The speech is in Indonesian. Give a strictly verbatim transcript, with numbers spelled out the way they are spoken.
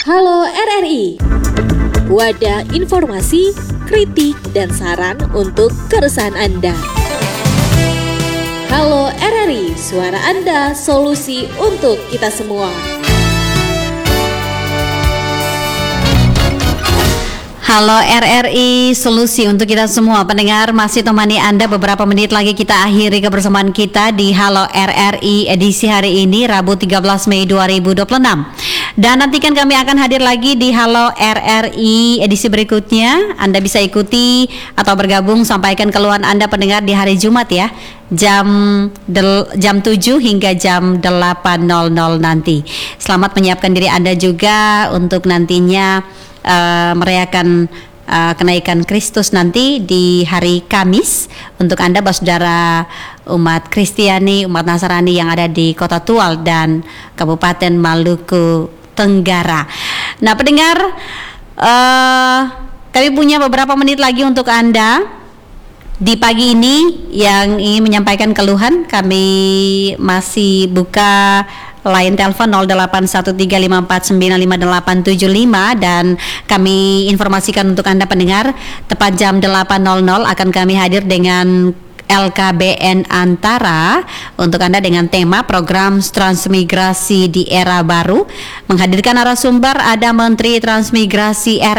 Halo R R I, wadah informasi, kritik, dan saran untuk keresahan Anda. Halo R R I, suara Anda, solusi untuk kita semua. Halo R R I, solusi untuk kita semua. Pendengar, masih temani Anda beberapa menit lagi kita akhiri kebersamaan kita di Halo R R I edisi hari ini, Rabu tiga belas Mei dua ribu dua puluh enam. Dan nantikan kami akan hadir lagi di Halo R R I edisi berikutnya. Anda bisa ikuti atau bergabung, sampaikan keluhan Anda pendengar di hari Jumat ya, jam del, jam tujuh hingga jam delapan nol nol nanti. Selamat menyiapkan diri Anda juga untuk nantinya uh, merayakan Uh, kenaikan Kristus nanti di hari Kamis untuk Anda saudara umat Kristiani, umat Nasrani yang ada di Kota Tual dan Kabupaten Maluku Tenggara. Nah pendengar, uh, kami punya beberapa menit lagi untuk Anda di pagi ini yang ingin menyampaikan keluhan. Kami masih buka line telepon nol delapan satu tiga lima empat sembilan lima delapan tujuh lima dan kami informasikan untuk Anda pendengar, tepat jam delapan nol nol akan kami hadir dengan L K B N Antara untuk Anda dengan tema program transmigrasi di era baru. Menghadirkan narasumber ada Menteri Transmigrasi R